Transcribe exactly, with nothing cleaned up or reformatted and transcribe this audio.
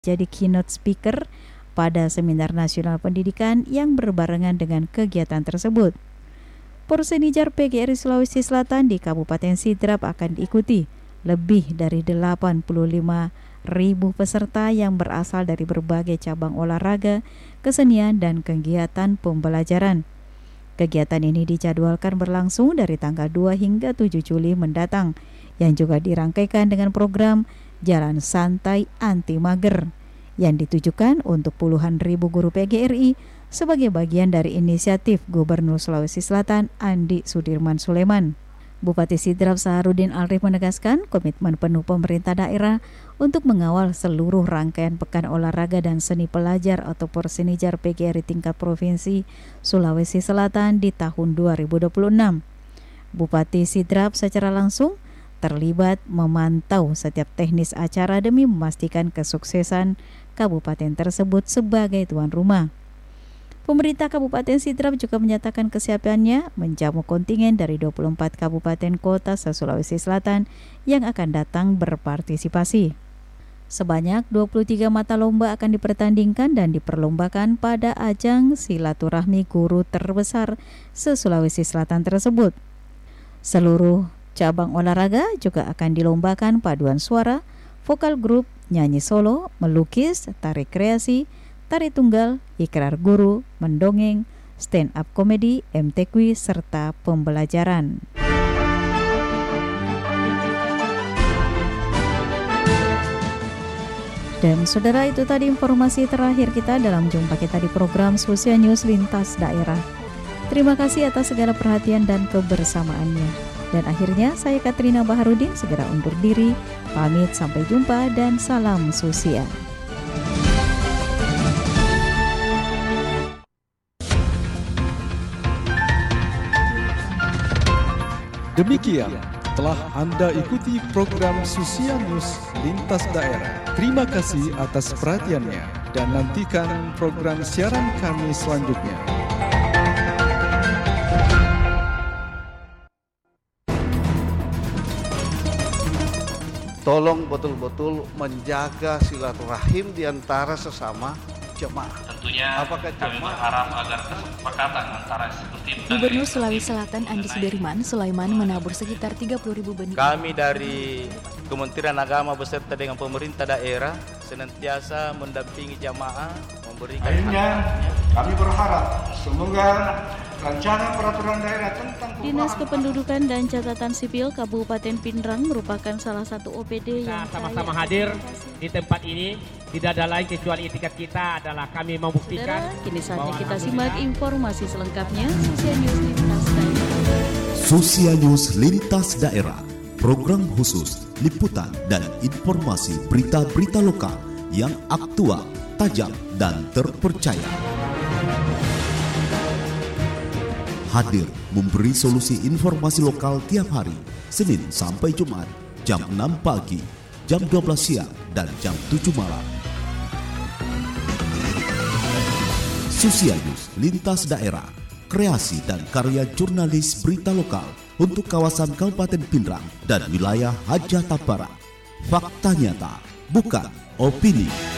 jadi keynote speaker pada Seminar Nasional Pendidikan yang berbarengan dengan kegiatan tersebut. Porsenijar P G R I Sulawesi Selatan di Kabupaten Sidrap akan diikuti lebih dari delapan puluh lima ribu peserta yang berasal dari berbagai cabang olahraga, kesenian, dan kegiatan pembelajaran. Kegiatan ini dijadwalkan berlangsung dari tanggal dua hingga tujuh Juli mendatang, yang juga dirangkaikan dengan program Jalan Santai Anti Mager yang ditujukan untuk puluhan ribu guru P G R I sebagai bagian dari inisiatif Gubernur Sulawesi Selatan Andi Sudirman Sulaiman. Bupati Sidrap Saharudin Alrif menegaskan komitmen penuh pemerintah daerah untuk mengawal seluruh rangkaian Pekan Olahraga dan Seni Pelajar atau Porsenijar P G R I tingkat Provinsi Sulawesi Selatan di tahun dua ribu dua puluh enam. Bupati Sidrap secara langsung terlibat memantau setiap teknis acara demi memastikan kesuksesan kabupaten tersebut sebagai tuan rumah. Pemerintah Kabupaten Sidrap juga menyatakan kesiapannya menjamu kontingen dari dua puluh empat kabupaten kota se-Sulawesi Selatan yang akan datang berpartisipasi. Sebanyak dua puluh tiga mata lomba akan dipertandingkan dan diperlombakan pada ajang silaturahmi guru terbesar se-Sulawesi Selatan tersebut. Seluruh cabang olahraga juga akan dilombakan paduan suara, vokal grup, nyanyi solo, melukis, tari kreasi, tari tunggal, ikrar guru, mendongeng, stand up komedi, M T Q, serta pembelajaran. Dan saudara, itu tadi informasi terakhir kita dalam jumpa kita di program Sosial News Lintas Daerah. Terima kasih atas segala perhatian dan kebersamaannya. Dan akhirnya saya Katrina Baharudin segera undur diri, pamit sampai jumpa dan salam sosial. Demikian telah Anda ikuti program Sosial News Lintas Daerah. Terima kasih atas perhatiannya dan nantikan program siaran kami selanjutnya. Tolong betul-betul menjaga silaturahim di antara sesama jemaah. Tentunya apakah kami jemaah berharap agar kesepakatan antara eksekutif dan Gubernur Sulawesi Selatan Andi Sudirman Sulaiman menabur sekitar tiga puluh ribu benih. Kami dari Kementerian Agama beserta dengan pemerintah daerah senantiasa mendampingi jamaah, memberikan. Akhirnya kami berharap semoga rancangan peraturan daerah tentang Dinas Kependudukan dan Catatan Sipil Kabupaten Pindrang merupakan salah satu O P D yang sama-sama hadir di tempat ini. Tidak ada lain kecuali etikat kita adalah kami membuktikan. Saudara, kini saatnya kita simak informasi selengkapnya Sosial News Lintas Daerah. Sosial News Lintas Daerah, program khusus liputan dan informasi berita-berita lokal yang aktual, tajam, dan terpercaya. Hadir memberi solusi informasi lokal tiap hari, Senin sampai Jumat, jam enam pagi, jam dua belas siang, dan jam tujuh malam. Sosial News Lintas Daerah, kreasi dan karya jurnalis berita lokal untuk kawasan Kabupaten Pindrang dan wilayah Hajatan Barat. Fakta nyata, bukan opini.